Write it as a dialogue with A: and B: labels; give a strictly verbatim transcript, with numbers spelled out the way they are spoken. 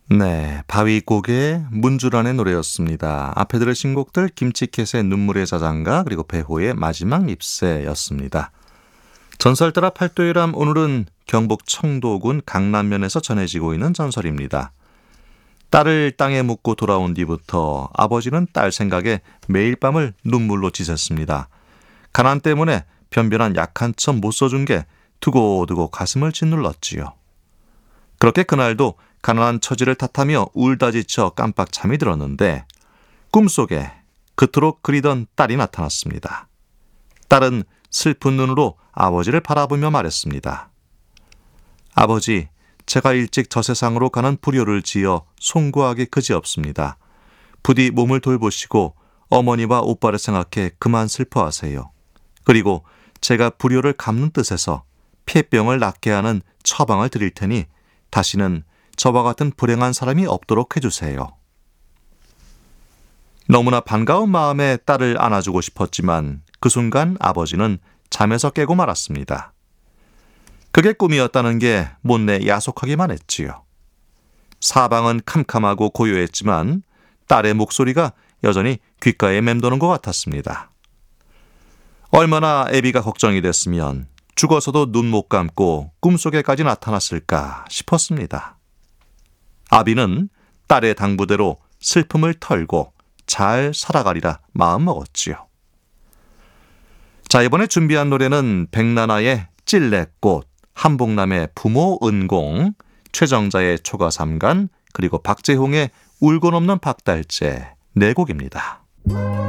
A: 네, 바위고개 문주란의 노래였습니다. 앞에 들으신 곡들 김치캣의 눈물의 자장가 그리고 배호의 마지막 잎새였습니다. 전설 따라 팔도일암, 오늘은 경북 청도군 강남면에서 전해지고 있는 전설입니다. 딸을 땅에 묻고 돌아온 뒤부터 아버지는 딸 생각에 매일 밤을 눈물로 지샜습니다. 가난 때문에 변변한 약한 척 못 써준 게 두고두고 가슴을 짓눌렀지요. 그렇게 그날도 가난한 처지를 탓하며 울다 지쳐 깜빡 잠이 들었는데 꿈속에 그토록 그리던 딸이 나타났습니다. 딸은 슬픈 눈으로 아버지를 바라보며 말했습니다. 아버지, 제가 일찍 저 세상으로 가는 불효를 지어 송구하기 그지없습니다. 부디 몸을 돌보시고 어머니와 오빠를 생각해 그만 슬퍼하세요. 그리고 제가 불효를 갚는 뜻에서 폐병을 낫게 하는 처방을 드릴 테니 다시는 저와 같은 불행한 사람이 없도록 해주세요. 너무나 반가운 마음에 딸을 안아주고 싶었지만 그 순간 아버지는 잠에서 깨고 말았습니다. 그게 꿈이었다는 게 못내 야속하기만 했지요. 사방은 캄캄하고 고요했지만 딸의 목소리가 여전히 귓가에 맴도는 것 같았습니다. 얼마나 애비가 걱정이 됐으면 죽어서도 눈 못 감고 꿈속에까지 나타났을까 싶었습니다. 아비는 딸의 당부대로 슬픔을 털고 잘 살아가리라 마음먹었지요. 자, 이번에 준비한 노래는 백나나의 찔레꽃, 한복남의 부모 은공, 최정자의 초가삼간, 그리고 박재홍의 울고 넘는 박달재 네 곡입니다.